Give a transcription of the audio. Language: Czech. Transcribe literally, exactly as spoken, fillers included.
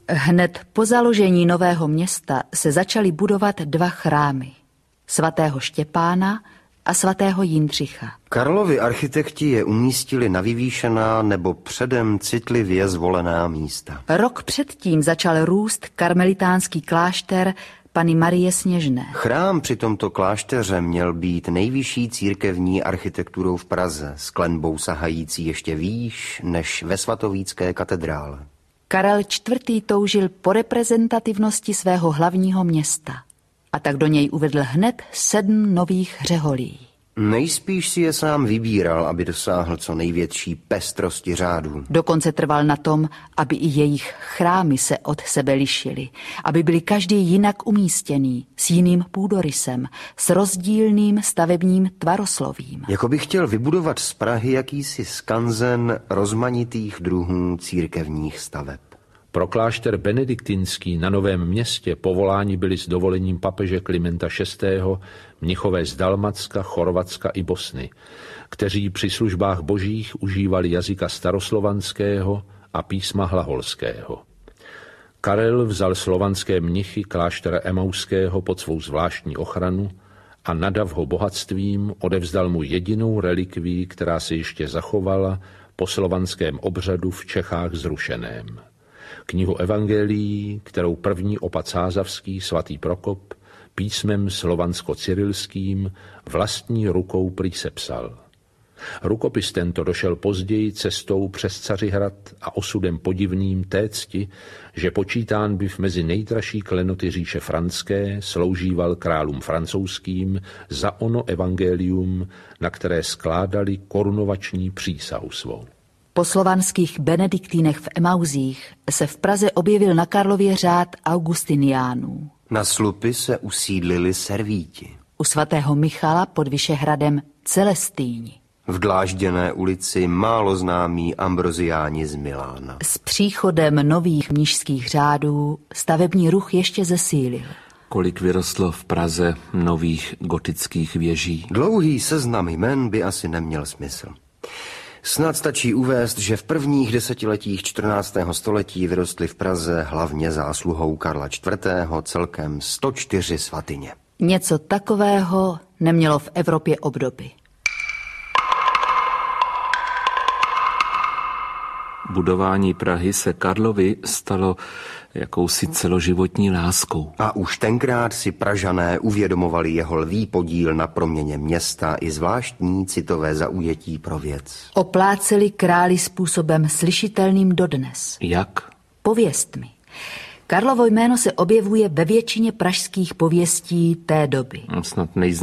Hned po založení nového města se začaly budovat dva chrámy. Svatého Štěpána a svatého Jindřicha. Karlovi architekti je umístili na vyvýšená nebo předem citlivě zvolená místa. Rok předtím začal růst karmelitánský klášter Panny Marie Sněžné. Chrám při tomto klášteře měl být nejvyšší církevní architekturou v Praze, s klenbou sahající ještě výš než ve svatovícké katedrále. Karel čtvrtý toužil po reprezentativnosti svého hlavního města a tak do něj uvedl hned sedm nových řeholí. Nejspíš si je sám vybíral, aby dosáhl co největší pestrosti řádů. Dokonce trval na tom, aby i jejich chrámy se od sebe lišily, aby byly každý jinak umístěný, s jiným půdorysem, s rozdílným stavebním tvaroslovím. Jako by chtěl vybudovat z Prahy jakýsi skanzen rozmanitých druhů církevních staveb. Pro klášter benediktinský na Novém Městě povoláni byli s dovolením papeže Klimenta šestého mnichové z Dalmatska, Chorvatska i Bosny, kteří při službách božích užívali jazyka staroslovanského a písma hlaholského. Karel vzal slovanské mnichy kláštera Emauského pod svou zvláštní ochranu a nadav ho bohatstvím odevzdal mu jedinou relikvii, která se ještě zachovala po slovanském obřadu v Čechách zrušeném. Knihu evangelií, kterou první opat Sázavský svatý Prokop písmem slovansko-cyrilským vlastní rukou prý sepsal. Rukopis tento došel později cestou přes Cařihrad a osudem podivným té cti, že počítán byv mezi nejdražší klenoty říše franské sloužíval králům francouzským za ono evangelium, na které skládali korunovační přísahu svou. Po slovanských benediktínech v Emauzích se v Praze objevil na Karlově řád Augustiniánů. Na slupy se usídlili servíti. U svatého Michala pod Vyšehradem Celestýni. V Dlážděné ulici málo známí ambroziáni z Milána. S příchodem nových mnišských řádů stavební ruch ještě zesílil. Kolik vyrostlo v Praze nových gotických věží. Dlouhý seznam jmen by asi neměl smysl. Snad stačí uvést, že v prvních desetiletích čtrnáctého století vyrostly v Praze hlavně zásluhou Karla čtvrtého celkem sto čtyři svatyně. Něco takového nemělo v Evropě obdoby. Budování Prahy se Karlovi stalo jakousi celoživotní láskou. A už tenkrát si Pražané uvědomovali jeho lví podíl na proměně města i zvláštní citové zaujetí pro věc. Opláceli králi způsobem slyšitelným dodnes. Jak? Pověstmi. Karlovo jméno se objevuje ve většině pražských pověstí té doby. Snad nejznámější